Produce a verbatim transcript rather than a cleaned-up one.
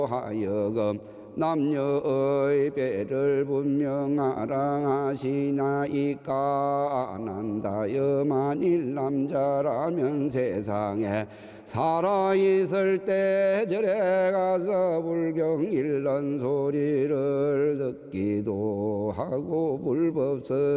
하여금 남녀의 배를 분명하라 하시나이까. 난다여 만일 남자라면 세상에 살아있을 때 절에 가서 불경 읽는 소리를 듣기도 하고 불법서